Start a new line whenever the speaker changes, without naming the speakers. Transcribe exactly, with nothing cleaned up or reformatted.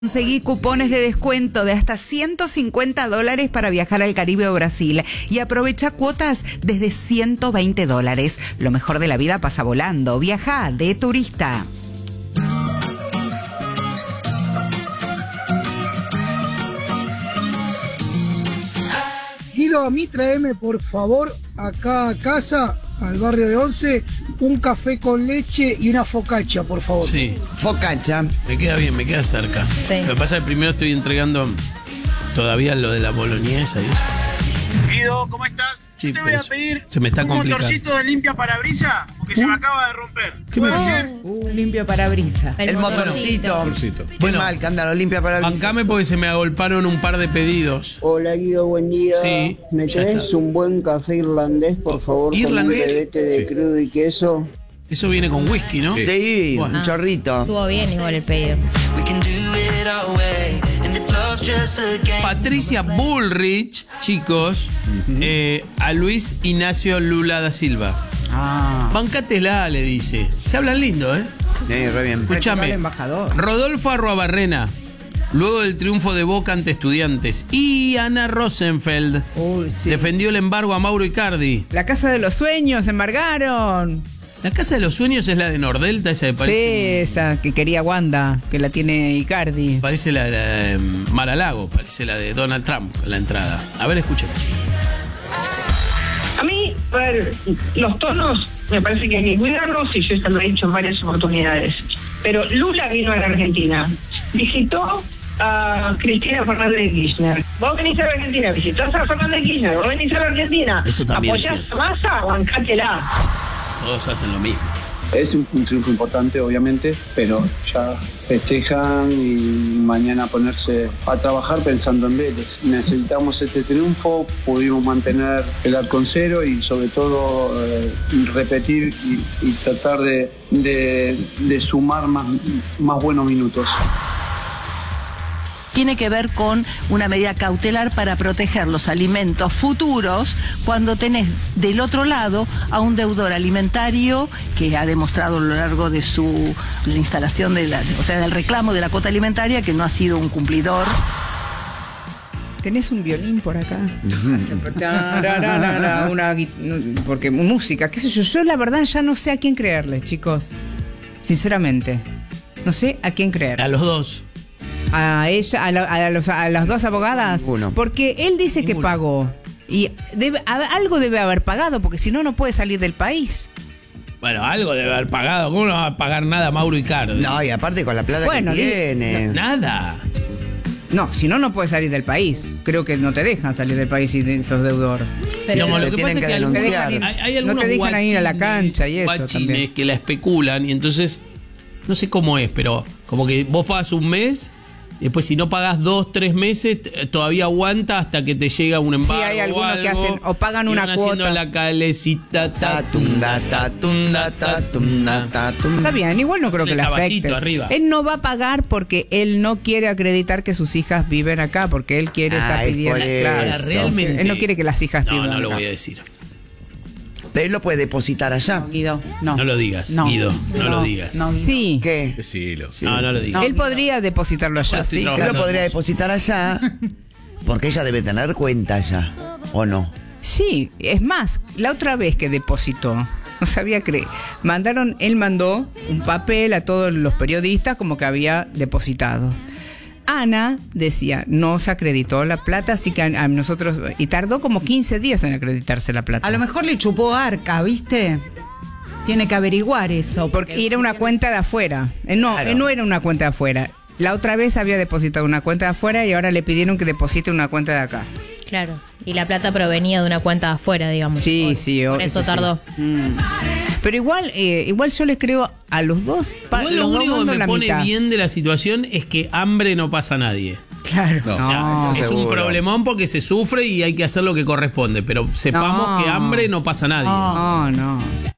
Conseguí cupones de descuento de hasta ciento cincuenta dólares para viajar al Caribe o Brasil y aprovecha cuotas desde ciento veinte dólares. Lo mejor de la vida pasa volando. Viaja de turista.
Guido, a mí tráeme por favor acá a casa, al barrio de Once, un café con leche y una focaccia, por favor.
Sí.
Focaccia.
Me queda bien, me queda cerca.
Sí.
Lo que pasa es que primero estoy entregando todavía lo de la boloñesa y eso.
Guido, ¿cómo estás?
Sí,
Te voy a
pero
pedir
se me está
un
complicando.
motorcito de limpia parabrisas porque se me acaba de romper.
¿Qué me
¿Puede
decís?
ser?
Un limpio parabrisas.
El, motorcito.
Bueno.
Bueno, mal, cándalo, limpia para
Bancame porque se me agolparon un par de pedidos.
Hola Guido, buen día.
Sí,
¿Me
ya
traes
está.
un buen café irlandés, por favor?
¿Irlandés?
Con un bebete de
Sí.
crudo y queso.
Eso viene con whisky, ¿no?
Sí,
Bueno.
un chorrito.
Estuvo bien igual el pedido.
Patricia Bullrich, chicos, eh, a Luis Ignacio Lula da Silva.
Ah.
Bancatela, le dice. Se hablan lindo, ¿eh?
Sí, re bien.
Escúchame.
Al embajador.
Rodolfo Arruabarrena, luego del triunfo de Boca ante Estudiantes. Y Ana Rosenfeld
Uy, sí.
defendió el embargo a Mauro Icardi.
La casa de los sueños, embargaron.
La Casa de los Sueños es la de Nordelta, esa me
Sí,
parece.
esa que quería Wanda, que la tiene Icardi.
Parece la de um, Mar-a-Lago, parece la de Donald Trump, la entrada. A ver, escuchen.
A mí, a ver, los tonos me parece que hay que cuidarlos y yo esto lo he dicho en varias oportunidades. Pero Lula vino a la Argentina, visitó a Cristina Fernández de Kirchner. Vos venís a la Argentina, visitás a Fernández de Kirchner, vos venís a la Argentina,
Eso también es
apoyás
cierto.
a Massa, bancátela.
Todos hacen lo mismo.
Es un, un triunfo importante, obviamente, pero ya festejan y mañana ponerse a trabajar pensando en Vélez. Necesitamos este triunfo, pudimos mantener el arco en cero y sobre todo eh, repetir y, y tratar de, de, de sumar más, más buenos minutos.
Tiene que ver con una medida cautelar para proteger los alimentos futuros cuando tenés del otro lado a un deudor alimentario que ha demostrado a lo largo de su la instalación, de la, o sea, del reclamo de la cuota alimentaria que no ha sido un cumplidor.
¿Tenés un violín por acá? Una, porque música, qué sé yo. Yo la verdad ya no sé a quién creerle, chicos. Sinceramente. No sé a quién creer.
A los dos.
A ella, a, la, a, los, a las dos abogadas.
Ninguno.
Porque él dice
Ninguno.
que pagó. Y debe, a, algo debe haber pagado, porque si no, no puede salir del país.
Bueno, algo debe haber pagado. ¿Cómo no va a pagar nada Mauro Icardi?
No, y aparte con la plata
Bueno,
que
di-
tiene.
Nada.
No, si no, no puede salir del país. Creo que no te dejan salir del país si te- sos deudor.
Digamos,
te
lo que
tienen
pasa
que
es que algunos-
denunciar.
hay, hay
No
algunos
te dejan ir a la
guachines-
cancha y eso
guachines
también.
que la especulan y entonces, no sé cómo es, pero como que vos pagas un mes, después si no pagas dos, tres meses, t- todavía aguanta hasta que te llega un embargo.
Sí, hay algunos
o
que
algo,
hacen o pagan
y
una
van haciendo
cuota.
la calecita,
Tatunda, tatunda, tatunda, tatunda.
Está bien, igual no creo que
El
le
caballito
afecte.
arriba.
Él no va a pagar porque él no quiere acreditar que sus hijas viven acá, porque él quiere
Ah,
estar
es
pidiendo.
por eso.
Claro,
Ahora, realmente-
él no quiere que las hijas
No,
vivan
no lo
acá.
voy a decir.
Pero él lo puede depositar allá.
Guido, no.
No lo digas,
No.
Guido, no,
No,
lo digas.
no.
Sí,
¿Qué?
Decilo.
No, no lo digas.
él podría depositarlo allá,
Ahora estoy
sí.
trabajando.
Él lo podría
hermoso.
depositar allá porque ella debe tener cuenta allá, ¿o no?
Sí, es más, la otra vez que depositó, no sabía creer, mandaron, él mandó un papel a todos los periodistas como que había depositado. Ana decía, no se acreditó la plata, así que a, a nosotros, y tardó como quince días en acreditarse la plata.
A lo mejor le chupó arca, ¿viste? Tiene que averiguar eso.
Porque era una cuenta de afuera. Eh, no,
Claro.
eh, no era una cuenta de afuera. La otra vez había depositado una cuenta de afuera y ahora le pidieron que deposite una cuenta de acá.
Claro. Y la plata provenía de una cuenta de afuera, digamos.
Sí,
Por-
sí,
Por
o-
eso
eso sí.
tardó.
Pero igual, eh, igual yo les creo a los dos. pa-
Igual lo
los dos
único que
mando
me
la
pone
mitad.
bien de la situación es que hambre no pasa a nadie.
Claro.
No.
O sea,
No.
es un
seguro.
problemón porque se sufre y hay que hacer lo que corresponde, pero sepamos
No.
que hambre no pasa a nadie.
No, no.